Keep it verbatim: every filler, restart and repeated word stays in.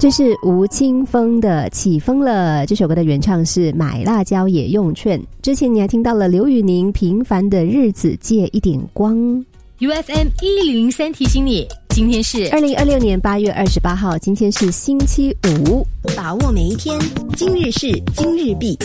这是吴青峰的《起风了》，这首歌的原唱是买辣椒也用券。之前你还听到了刘宇宁《平凡的日子借一点光》。 U F M 一零零三提醒你，今天是二零二六年八月二十八号，今天是星期五， 把握每一天，今日事今日毕。